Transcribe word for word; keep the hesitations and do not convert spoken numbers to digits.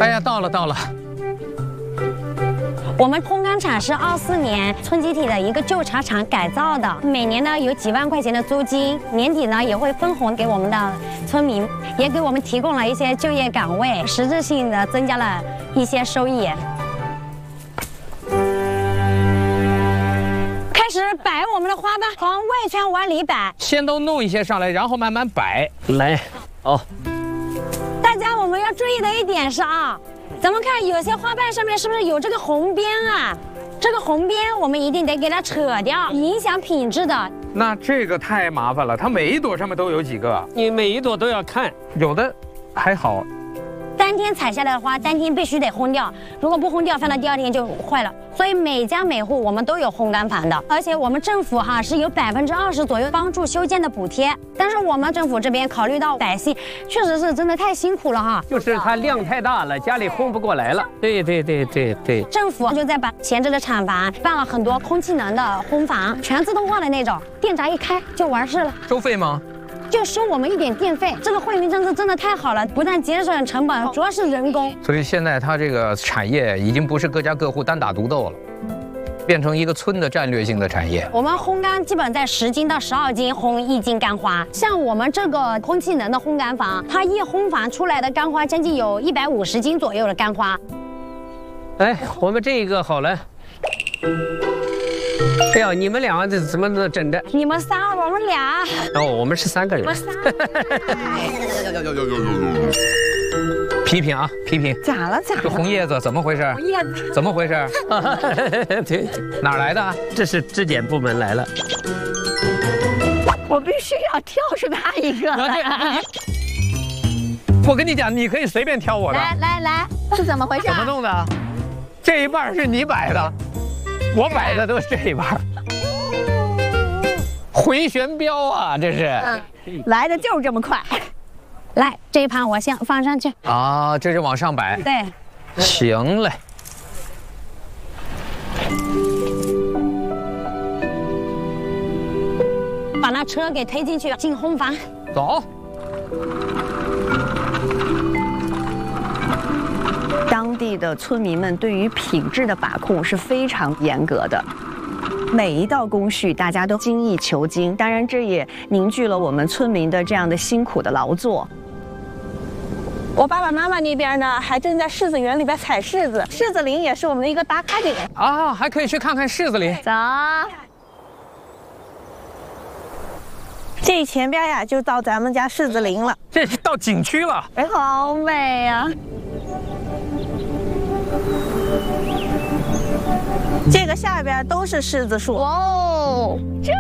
哎呀，到了到了。 我们烘干厂是二四年村集体的一个旧茶厂改造的，每年呢有几万块钱的租金，年底呢也会分红给我们的村民，也给我们提供了一些就业岗位，实质性的增加了一些收益。开始摆我们的花瓣，从外圈往里摆。 先都弄一些上来，然后慢慢摆。来，哦， 大家我们要注意的一点是啊。 咱们看，有些花瓣上面是不是有这个红边啊？这个红边我们一定得给它扯掉，影响品质的。 那这个太麻烦了，它每一朵上面都有几个， 你每一朵都要看， 有的还好。 当天采下来的花，当天必须得烘掉，如果不烘掉，放到第二天就坏了。所以每家每户我们都有烘干房的，而且我们政府哈是有百分之二十左右帮助修建的补贴。但是我们政府这边考虑到百姓，确实是真的太辛苦了哈。 就是它量太大了，家里烘不过来了。对对对对对。 政府就在把前置的厂房办了很多空气能的烘房，全自动化的那种，电闸一开就完事了。 收费吗？ 就收我们一点电费，这个惠民政策真的太好了，不但节省成本，主要是人工。 所以现在它这个产业已经不是各家各户单打独斗了，变成一个村的战略性的产业。 我们烘干基本在十斤到十二斤烘一斤干花，像我们这个空气能的烘干房，它一烘房出来的干花将近有一百五十斤左右的干花。 哎，我们这个好了。 哎呀，你们两个这怎么能整的？ 你们仨，我们俩。 哦，我们是三个人。 我们仨。 批评啊，批评。 咋了咋了？ 这红叶子怎么回事？ 红叶子怎么回事？ 对， 哪儿来的？ 这是质检部门来了。 我必须要挑出他一个来。 我跟你讲，你可以随便挑我的。 来来来，是怎么回事？ 怎么弄的？这一半是你摆的。 我摆的都是这一半，回旋镖啊，这是， 嗯、来的就是这么快。 来，这一盘我先放上去。 啊，这是往上摆。 对， 行嘞。 把那车给推进去，进烘房。 走。 当地的村民们对于品质的把控是非常严格的，每一道工序大家都精益求精。当然，这也凝聚了我们村民的这样的辛苦的劳作。 我爸爸妈妈那边呢，还正在柿子园里边采柿子，柿子林也是我们的一个打卡点啊，还可以去看看柿子林。 走。 这前边呀，就到咱们家柿子林了， 这是到景区了。 哎，好美呀！ 这个下边都是柿子树哦，这